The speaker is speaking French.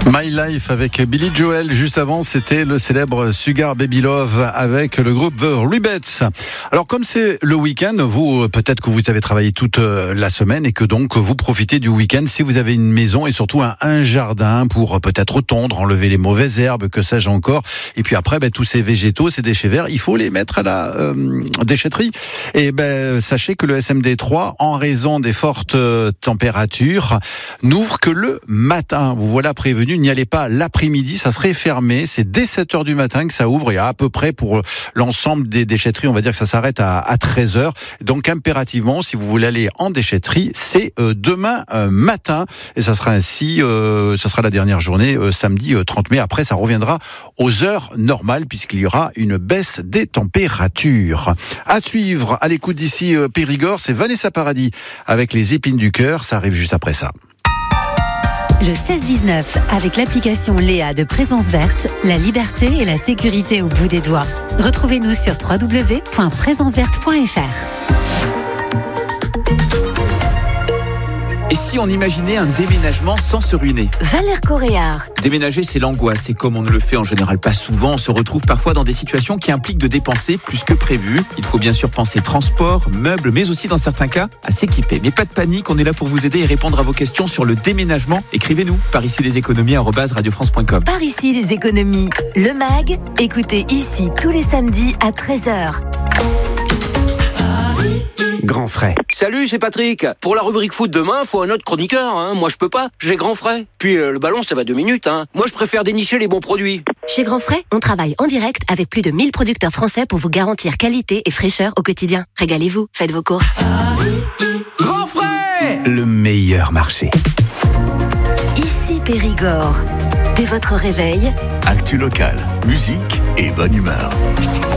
My Life avec Billy Joel. Juste avant, c'était le célèbre Sugar Baby Love avec le groupe The Rebeats. Alors, comme c'est le week-end, vous, peut-être que vous avez travaillé toute la semaine et que donc vous profitez du week-end si vous avez une maison et surtout un jardin pour peut-être tondre, enlever les mauvaises herbes, que sais-je encore. Et puis après, tous ces végétaux, ces déchets verts, il faut les mettre à la déchetterie. Et sachez que le SMD3, en raison des fortes températures, n'ouvre que le matin. Vous voilà prévenu. N'y allez pas l'après-midi, ça serait fermé. C'est dès 7h du matin que ça ouvre et à peu près pour l'ensemble des déchetteries, on va dire que ça s'arrête à 13h. Donc impérativement, si vous voulez aller en déchetterie, c'est demain matin. Et ça sera ainsi, ça sera la dernière journée, samedi 30 mai. Après, ça reviendra aux heures normales puisqu'il y aura une baisse des températures. À suivre, à l'écoute d'ici Périgord, c'est Vanessa Paradis avec les épines du cœur. Ça arrive juste après ça. Le 16-19, avec l'application Léa de Présence Verte, la liberté et la sécurité au bout des doigts. Retrouvez-nous sur www.présenceverte.fr. Et si on imaginait un déménagement sans se ruiner ? Valère Coréard. Déménager, c'est l'angoisse. Et comme on ne le fait en général pas souvent, on se retrouve parfois dans des situations qui impliquent de dépenser plus que prévu. Il faut bien sûr penser transport, meubles, mais aussi dans certains cas, à s'équiper. Mais pas de panique, on est là pour vous aider et répondre à vos questions sur le déménagement. Écrivez-nous par ici les économies @radiofrance.com. Par ici les économies. Le MAG, écoutez ici tous les samedis à 13h. Grand frais. Salut, c'est Patrick. Pour la rubrique foot demain, faut un autre chroniqueur. Moi, je peux pas. J'ai Grand frais. Puis le ballon, ça va 2 minutes. Moi, je préfère dénicher les bons produits. Chez Grand Frais, on travaille en direct avec plus de 1000 producteurs français pour vous garantir qualité et fraîcheur au quotidien. Régalez-vous, faites vos courses. Grand frais, Le meilleur marché. Ici Périgord. Dès votre réveil, Actu locale, musique et bonne humeur.